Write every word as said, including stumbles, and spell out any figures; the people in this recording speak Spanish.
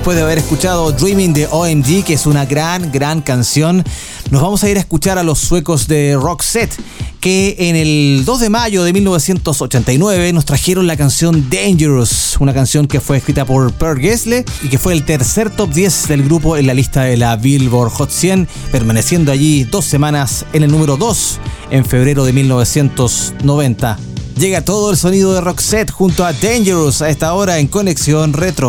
después de haber escuchado Dreaming de O M G, que es una gran, gran canción, nos vamos a ir a escuchar a los suecos de Roxette, que en el dos de mayo de mil novecientos ochenta y nueve nos trajeron la canción Dangerous, una canción que fue escrita por Per Gessle y que fue el tercer top diez del grupo en la lista de la Billboard Hot cien, permaneciendo allí dos semanas en el número dos en febrero de mil novecientos noventa. Llega todo el sonido de Roxette junto a Dangerous a esta hora en Conexión Retro.